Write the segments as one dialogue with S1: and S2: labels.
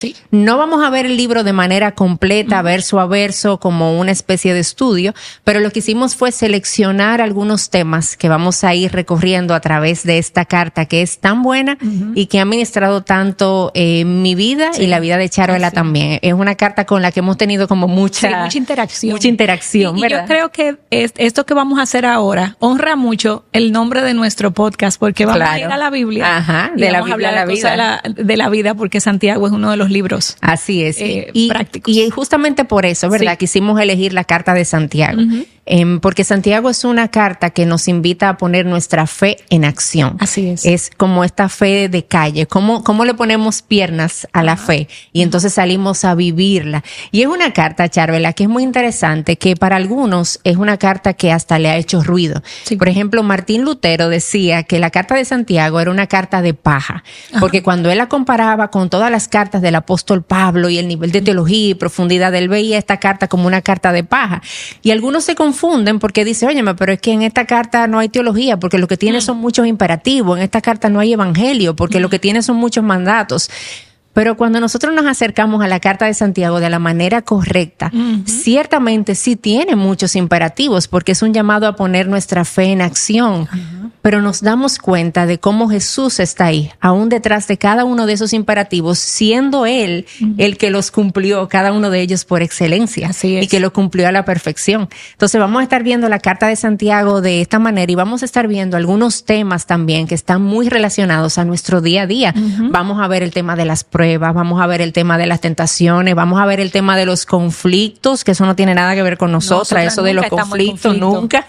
S1: Sí.
S2: No vamos a ver el libro de manera completa, verso a verso, como una especie de estudio, pero lo que hicimos fue seleccionar algunos temas que vamos a ir recorriendo a través de esta carta que es tan buena y que ha ministrado tanto mi vida y la vida de Charvela también. Es una carta con la que hemos tenido como mucha interacción. Mucha interacción,
S1: y
S2: ¿verdad?
S1: yo creo que esto que vamos a hacer ahora honra mucho el nombre de nuestro podcast, porque vamos a ir a la Biblia.
S2: Ajá,
S1: de la Biblia a la vida. De la vida, porque Santiago es uno de los libros.
S2: Así es.
S1: Prácticos.
S2: Y justamente por eso, ¿verdad? Quisimos elegir la carta de Santiago. Porque Santiago es una carta que nos invita a poner nuestra fe en acción.
S1: Así es.
S2: Es como esta fe de calle. ¿Cómo le ponemos piernas a la fe? Y entonces salimos a vivirla. Y es una carta, Charvela, que es muy interesante, que para algunos es una carta que hasta le ha hecho ruido. Sí. Por ejemplo, Martín Lutero decía que la carta de Santiago era una carta de paja. Porque cuando él la comparaba con todas las cartas del apóstol Pablo y el nivel de teología y profundidad, él veía esta carta como una carta de paja. Y algunos se confunden porque dicen, óyeme, pero es que en esta carta no hay teología, porque lo que tiene son muchos imperativos. En esta carta no hay evangelio, porque lo que tiene son muchos mandatos. Pero cuando nosotros nos acercamos a la carta de Santiago de la manera correcta, ciertamente sí tiene muchos imperativos, porque es un llamado a poner nuestra fe en acción. Pero nos damos cuenta de cómo Jesús está ahí, aún detrás de cada uno de esos imperativos, siendo Él el que los cumplió, cada uno de ellos por excelencia.
S1: Así es.
S2: Y que lo cumplió a la perfección. Entonces vamos a estar viendo la carta de Santiago de esta manera y vamos a estar viendo algunos temas también que están muy relacionados a nuestro día a día. Vamos a ver el tema de las pruebas, vamos a ver el tema de las tentaciones, vamos a ver el tema de los conflictos, que eso no tiene nada que ver con nosotras, eso de los conflictos, nunca.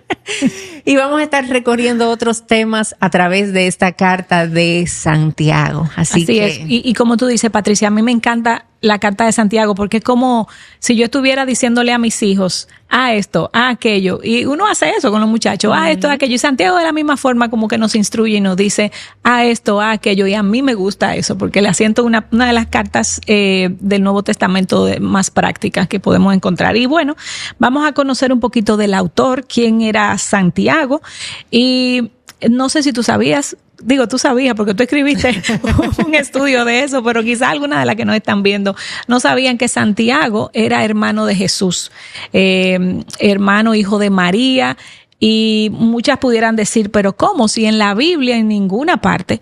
S2: Y vamos a estar recorriendo otros temas a través de esta carta de Santiago. Así que
S1: es. Y como tú dices, Patricia, a mí me encanta la carta de Santiago, porque es como si yo estuviera diciéndole a mis hijos, esto, aquello, y uno hace eso con los muchachos, esto, aquello, y Santiago de la misma forma como que nos instruye y nos dice, esto, aquello, y a mí me gusta eso, porque le siento una de las cartas del Nuevo Testamento más prácticas que podemos encontrar. Y bueno, vamos a conocer un poquito del autor, quién era Santiago, y no sé si tú sabías, tú sabías porque tú escribiste un estudio de eso, pero quizás algunas de las que nos están viendo no sabían que Santiago era hermano de Jesús, hermano, hijo de María, y muchas pudieran decir, pero ¿cómo? Si en la Biblia en ninguna parte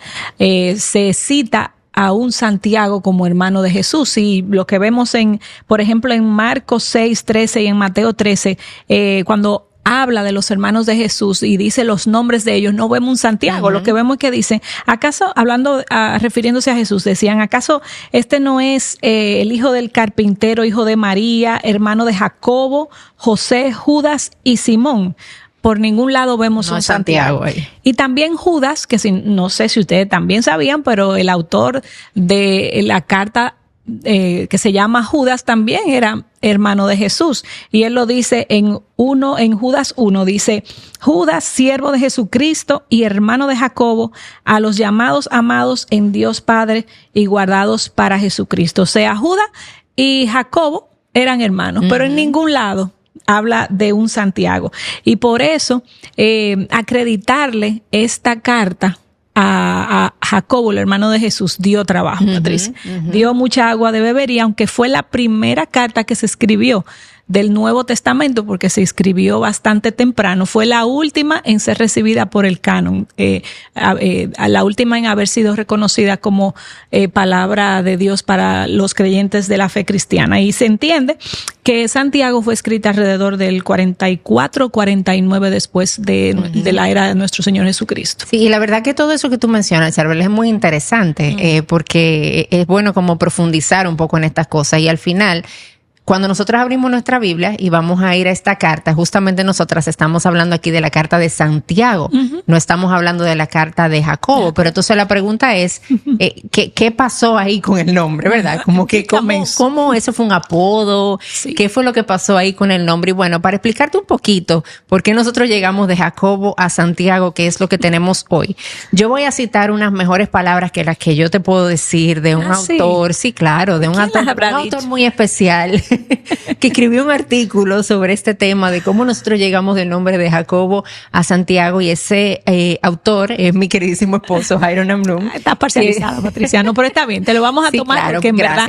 S1: se cita a un Santiago como hermano de Jesús. Y lo que vemos por ejemplo, en Marcos 6:13 y en Mateo 13, cuando habla de los hermanos de Jesús y dice los nombres de ellos, no vemos un Santiago. Lo que vemos es que dicen, ¿acaso, refiriéndose a Jesús, decían, ¿acaso este no es el hijo del carpintero, hijo de María, hermano de Jacobo, José, Judas y Simón? Por ningún lado vemos un Santiago. Y también Judas, que no sé si ustedes también sabían, pero el autor de la carta que se llama Judas también era hermano de Jesús. Y él lo dice en Judas 1, dice, Judas, siervo de Jesucristo y hermano de Jacobo, a los llamados amados en Dios Padre y guardados para Jesucristo. O sea, Judas y Jacobo eran hermanos, pero en ningún lado habla de un Santiago. Y por eso, acreditarle esta carta a Jacobo, el hermano de Jesús, dio trabajo, Patricia. Dio mucha agua de beber, y aunque fue la primera carta que se escribió del Nuevo Testamento, porque se escribió bastante temprano, fue la última en ser recibida por el canon, la última en haber sido reconocida como palabra de Dios para los creyentes de la fe cristiana. Y se entiende que Santiago fue escrita alrededor del 44-49 después de la era de nuestro Señor Jesucristo.
S2: Sí, y la verdad que todo eso que tú mencionas, Charvela, es muy interesante, porque es bueno como profundizar un poco en estas cosas, y al final, cuando nosotros abrimos nuestra Biblia y vamos a ir a esta carta, justamente nosotras estamos hablando aquí de la carta de Santiago, no estamos hablando de la carta de Jacobo, pero entonces la pregunta es, ¿qué pasó ahí con el nombre, verdad? Como que ¿cómo eso fue un apodo? Sí. ¿Qué fue lo que pasó ahí con el nombre? Y bueno, para explicarte un poquito por qué nosotros llegamos de Jacobo a Santiago, que es lo que tenemos hoy, yo voy a citar unas mejores palabras que las que yo te puedo decir de un autor, sí, claro, de un autor muy especial, que escribió un artículo sobre este tema de cómo nosotros llegamos del nombre de Jacobo a Santiago, y ese autor es mi queridísimo esposo, Jairo Namnum.
S1: Estás parcializada, Patricia, no, pero está bien, te lo vamos a tomar,
S2: claro,
S1: porque en
S2: gracias.
S1: verdad